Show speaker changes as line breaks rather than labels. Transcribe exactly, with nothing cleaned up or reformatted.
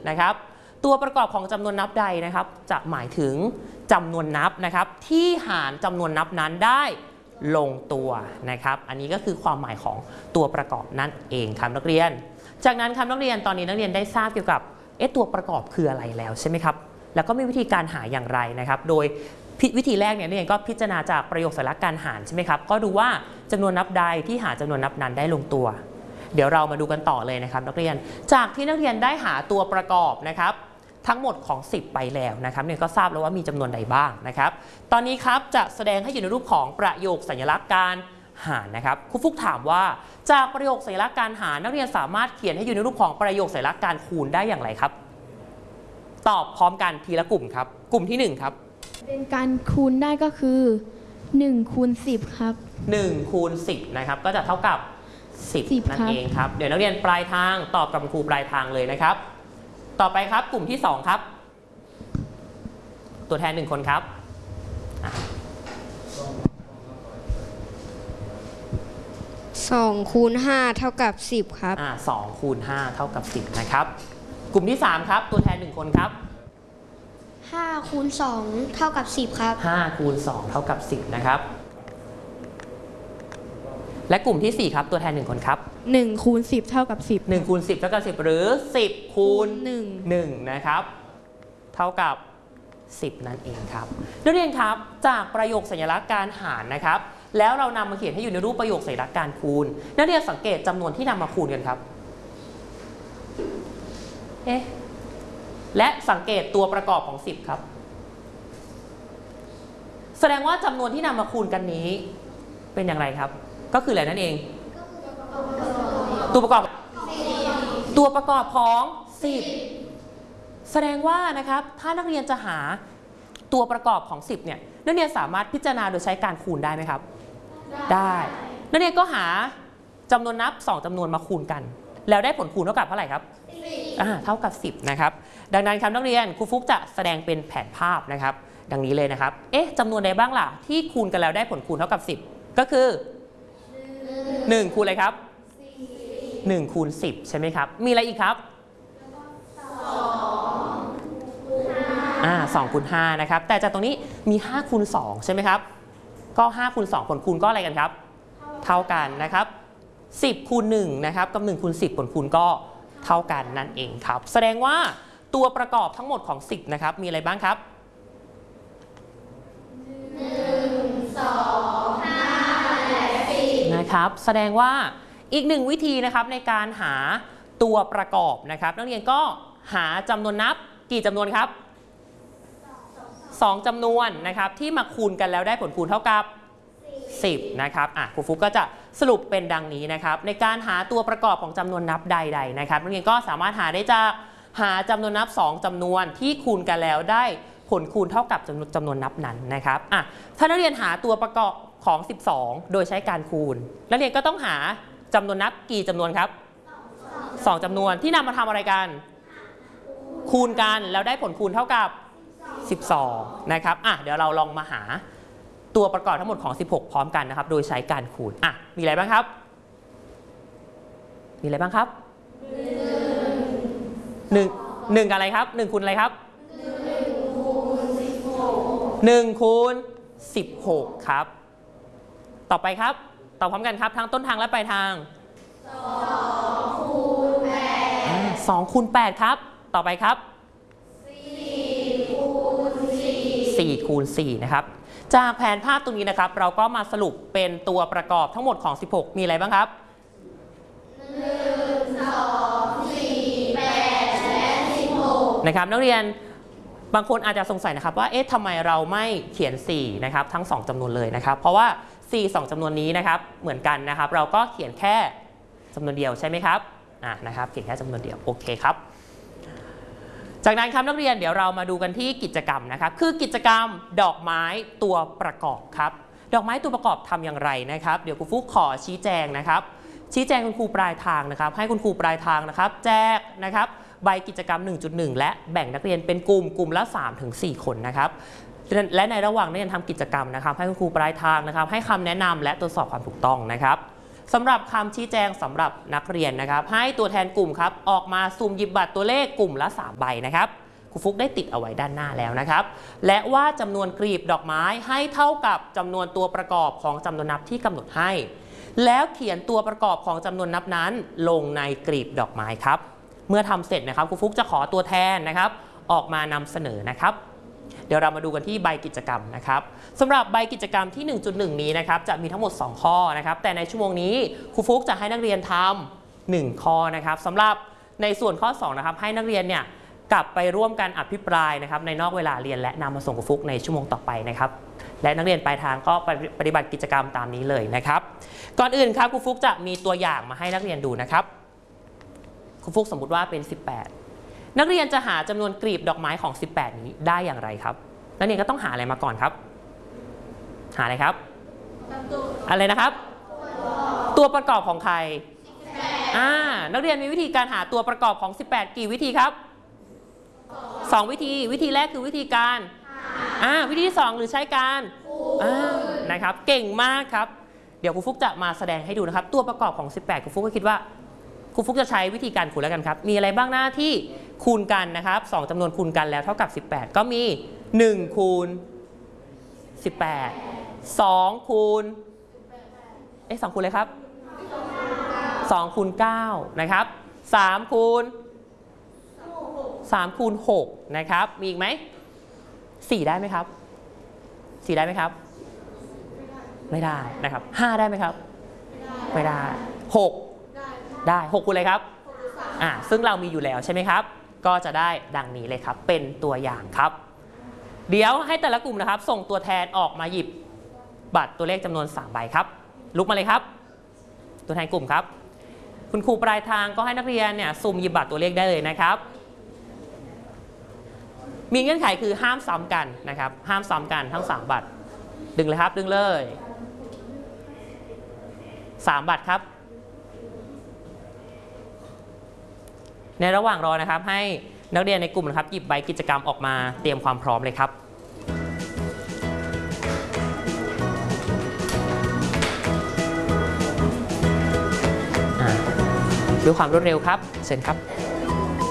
นะครับตัวประกอบของจำนวนนับใดนะครับจะหมายถึงจำนวนนับนะครับที่หารจำนวนนับนั้นได้ลงตัวนะครับอันนี้ก็คือความหมายของตัวประกอบนั่นเองครับนักเรียนจากนั้นครับนักเรียนตอนนี้นักเรียนได้ทราบเกี่ยวกับเอ๊ะตัวประกอบคืออะไรแล้วใช่ไหมครับแล้วก็มีวิธีการหาอย่างไรนะครับโดยวิธีแรกเนี่ยนักเรียนก็พิจารณาจากประโยคสัญลักษณ์การหารใช่ไหมครับก็ดูว่าจำนวนนับใดที่หาจำนวนนับนั้นได้ลงตัวเดี๋ยวเรามาดูกันต่อเลยนะครับนักเรียนจากที่นักเรียนได้หาตัวประกอบนะครับทั้งหมดของสิบไปแล้วนะครับเนี่ยก็ทราบแล้วว่ามีจำนวนใดบ้างนะครับตอนนี้ครับจะแสดงให้อยู่ในรูปของประโยคสัญลักษณ์การหารนะครับครูฟุกถามว่าจากประโยคสัญลักษณ์การหารนักเรียนสามารถเขียนให้อยู่ในรูปของประโยคสัญลักษณ์การคูณได้อย่างไรครับตอบพร้อมกันทีละกลุ่มครับกลุ่มที่หนึ่งครับ
เป็นการคูณได้ก็คือหนึ่งคูณสิบครับ
หนึ่งคูณสิบนะครับก็จะเท่ากับสิบนั่นเองครับเดี๋ยวนักเรียนปลายทางตอบกับครูปลายทางเลยนะครับต่อไปครับกลุ่มที่สองครับตัวแทนหนึ่งคนครับ
สองคูณห้าเท่ากับสิบครับ
อ่าสองคูณห้าเท่ากับสิบนะครับกลุ่มที่สามครับตัวแทนหนึ่งคนครับ
ห้าคูณสองเท่ากับสิบครับ
ห้าคูณสองเท่ากับสิบนะครับและกลุ่มที่สี่ครับตัวแทนหนึ่งคนครับ
หนึ่งคูณสิบเท่ากับสิบ
หนึ่งคูณสิบเท่ากับสิบหรือสิบคูณหนึ่ง หนึ่งนะครับเท่ากับสิบนั่นเองครับนักเรียนครับจากประโยคสัญลักษณ์การหารนะครับแล้วเรานำมาเขียนให้อยู่ในรูปประโยคสัญลักษณ์การคูณนักเรียนสังเกตจำนวนที่นำมาคูณกันครับเอ๊ะและสังเกตตัวประกอบของสิบครับแสดงว่าจำนวนที่นำมาคูณกันนี้เป็นอย่างไรครับก็คืออะไรนั่นเองตัวประกอบตัวประกอบของสิบแสดงว่านะครับถ้านักเรียนจะหาตัวประกอบของสิบเนี่ยนักเรียนสามารถพิจารณาโดยใช้การคูณได้ไหมครับได้นักเรียนก็หาจำนวนนับสองจำนวนมาคูณกันแล้วได้ผลคูณเท่ากับเท่าไหร่ครับอ่าเท่ากับสิบนะครับดังนั้นครับนักเรียนครูฟุกจะแสดงเป็นแผนภาพนะครับดังนี้เลยนะครับเอ๊ะจำนวนใดบ้างล่ะที่คูณกันแล้วได้ผลคูณเท่ากับสิบก็คือหนึ่งคูณอะไรครับหนึ่งคูณสิบใช่ไหมครับมีอะไรอีกครับอ่าสองคูณห้านะครับแต่จากตรงนี้มีห้าคูณสองใช่ไหมครับก็ห้าคูณสองผลคูณก็อะไรกันครับเท่ากันนะครับสิบคูณหนึ่งนะครับกับหนึ่งคูณสิบผลคูณก็เท่ากันนั่นเองครับแสดงว่าตัวประกอบทั้งหมดของสิบนะครับมีอะไรบ้างครับหนึ่ง สอง ห้า และสิบนะครับแสดงว่าอีกหนึ่งวิธีนะครับในการหาตัวประกอบนะครับนักเรียนก็หาจำนวนนับกี่จำนวนครับสองจำนวนนะครับที่มาคูณกันแล้วได้ผลคูณเท่ากับสิบนะครับอ่ะครูฟุกก็จะสรุปเป็นดังนี้นะครับในการหาตัวประกอบของจำนวนนับใดๆนะครับนักเรียนก็สามารถหาได้จากหาจำนวนนับสองจำนวนที่คูณกันแล้วได้ผลคูณเท่ากับจำนวนจำนวนนับนั้นนะครับอ่ะถ้านักเรียนหาตัวประกอบของสิบสองโดยใช้การคูณนักเรียนก็ต้องหาจำนวนนับกี่จำนวนครับสองจำนวนที่นำมาทำอะไรกันคูณกันแล้วได้ผลคูณเท่ากับสิบสองนะครับอ่ะเดี๋ยวเราลองมาหาตัวประกอบทั้งหมดของสิบหกพร้อมกันนะครับโดยใช้การคูณอ่ะมีอะไรบ้างครับมีอะไรบ้างครับหนึ่งหนึ่งอะไรครับหนึ่งคูณอะไรครับหนึ่งคูณสิบหกครับต่อไปครับตอบพร้อมกันครับทั้งต้นทางและปลายทางสองคูณแปดสองคูณแปดครับต่อไปครับสี่คูณสี่นะครับจากแผนภาพตรงนี้นะครับเราก็มาสรุปเป็นตัวประกอบทั้งหมดของสิบหกมีอะไรบ้างครับหนึ่ง สอง สี่ แปด และสิบหกนะครับนักเรียนบางคนอาจจะสงสัยนะครับว่าเอ๊ะทำไมเราไม่เขียนสี่นะครับทั้งสองจำนวนเลยนะครับเพราะว่าสี่ สองจำนวนนี้นะครับเหมือนกันนะครับเราก็เขียนแค่จำนวนเดียวใช่ไหมครับอ่ะนะครับเขียนแค่จำนวนเดียวโอเคครับจากนั้นครับนักเรียนเดี๋ยวเรามาดูกันที่กิจกรรมนะครับคือกิจกรรมดอกไม้ตัวประกอบครับดอกไม้ตัวประกอบทำอย่างไรนะครับเดี๋ยวครูฟุกขอชี้แจงนะครับชี้แจงคุณครูปลายทางนะครับให้คุณครูปลายทางนะครับแจกนะครับใบกิจกรรม หนึ่งจุดหนึ่ง และแบ่งนักเรียนเป็นกลุ่มกลุ่มละ สามถึงสี่ คนนะครับและในระหว่างนักเรียนทำกิจกรรมนะครับให้คุณครูปลายทางนะครับให้คำแนะนำและตรวจสอบความถูกต้องนะครับสำหรับคำชี้แจงสำหรับนักเรียนนะครับให้ตัวแทนกลุ่มครับออกมาสุ่มหยิบบัตรตัวเลขกลุ่มละสามใบนะครับครูฟุกได้ติดเอาไว้ด้านหน้าแล้วนะครับและว่าจำนวนกลีบดอกไม้ให้เท่ากับจำนวนตัวประกอบของจำนวนนับที่กำหนดให้แล้วเขียนตัวประกอบของจำนวนนับนั้นลงในกลีบดอกไม้ครับเมื่อทำเสร็จนะครับครูฟุกจะขอตัวแทนนะครับออกมานำเสนอนะครับเดี๋ยวเรามาดูกันที่ใบกิจกรรมนะครับสำหรับใบกิจกรรมที่ หนึ่งจุดหนึ่ง นี้นะครับจะมีทั้งหมดสองข้อนะครับแต่ในชั่วโมงนี้ครูฟุกจะให้นักเรียนทำหนึ่งข้อนะครับสำหรับในส่วนข้อสองนะครับให้นักเรียนเนี่ยกลับไปร่วมกันอภิปรายนะครับในนอกเวลาเรียนและนำมาส่งครูฟุกในชั่วโมงต่อไปนะครับและนักเรียนปลายทางก็ไปปฏิบัติกิจกรรมตามนี้เลยนะครับก่อนอื่นครับครูฟุกจะมีตัวอย่างมาให้นักเรียนดูนะครับครูฟุกสมมุติว่าเป็นสิบแปดนักเรียนจะหาจำนวนกลีบดอกไม้ของสิบแปดนี้ได้อย่างไรครับนักเรียนก็ต้องหาอะไรมาก่อนครับหาอะไรครับอะไรนะครับตัวประกอบของใครอ่านักเรียนมีวิธีการหาตัวประกอบของสิบแปดกี่วิธีครับสองวิธีวิธีแรกคือวิธีการอ่าวิธีที่สองหรือใช้การอ่านะครับเก่งมากครับเดี๋ยวครูฟุกจะมาแสดงให้ดูนะครับตัวประกอบของสิบแปดครูฟุกก็คิดว่าครูฟุกจะใช้วิธีการคูณแล้วกันครับมีอะไรบ้างหน้าที่คูณกันนะครับสองจำนวนคูณกันแล้วเท่ากับสิบแปดก็มีหนึ่งคูณสิบแปด สองคูณเอ๊ะสองคูณเลยครับสองคูณเก้านะครับสามคูณสามคูณหกนะครับมีอีกไหมสี่ได้ไหมครับสี่ได้ไหมครับไม่ได้นะครับห้าได้ไหมครับไม่ได้หกได้หกคูณอะไรครับอ่าซึ่งเรามีอยู่แล้วใช่ไหมครับก็จะได้ดังนี้เลยครับเป็นตัวอย่างครับเดี๋ยวให้แต่ละกลุ่มนะครับส่งตัวแทนออกมาหยิบบัตรตัวเลขจำนวนสามใบครับลุกมาเลยครับตัวแทนกลุ่มครับคุณครูปลายทางก็ให้นักเรียนเนี่ยสุ่มหยิบบัตรตัวเลขได้เลยนะครับมีเงื่อนไขคือห้ามซ้ำกันนะครับห้ามซ้ำกันทั้งสามบัตรดึงเลยครับดึงเลยสามบัตรครับในระหว่างรอนะครับให้นักเรียนในกลุ่มนะครับหยิบใบกิจกรรมออกมาเตรียมความพร้อมเลยครับด้วยความรวดเร็วครับเชิญครับ